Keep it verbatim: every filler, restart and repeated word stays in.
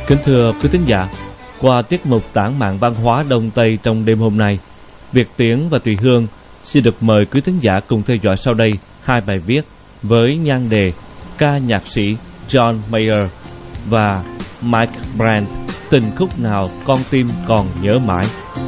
Kính thưa quý thính giả, qua tiết mục tản mạn văn hóa Đông Tây trong đêm hôm nay, Việt Tiến và Tùy Hương xin được mời quý thính giả cùng theo dõi sau đây hai bài viết với nhan đề ca nhạc sĩ John Mayer và Mike Brand, tình khúc nào con tim còn nhớ mãi.